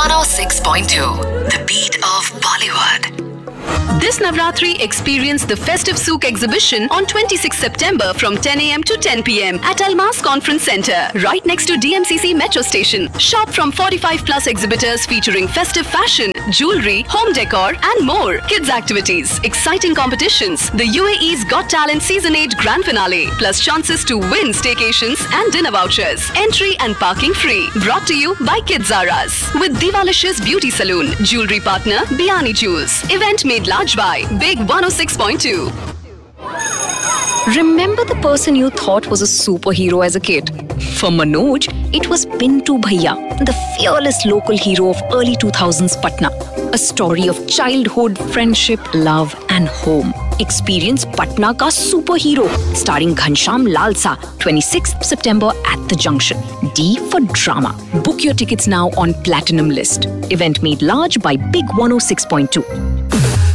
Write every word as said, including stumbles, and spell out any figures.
one oh six point two, the beat of Bollywood. This Navratri, experience the Festive Souk exhibition on twenty-sixth September from ten a m to ten p m at Almas Conference Centre, right next to D M C C Metro Station. Shop from forty-five plus exhibitors featuring festive fashion, jewellery, home decor and more. Kids activities, exciting competitions, the U A E's Got Talent Season eight Grand Finale, plus chances to win staycations and dinner vouchers. Entry and parking free. Brought to you by Kidzaras. With Divalicious Beauty Saloon, jewellery partner Biani Jewels. Event made large by Big one oh six point two. Remember the person you thought was a superhero as a kid? For Manoj, it was Pintu Bhaiya, the fearless local hero of early two thousands Patna. A story of childhood, friendship, love and home. Experience Patna ka superhero, starring Ghanshyam Lalsa, twenty-sixth September at the Junction. D for drama. Book your tickets now on Platinum List. Event made large by Big one oh six point two.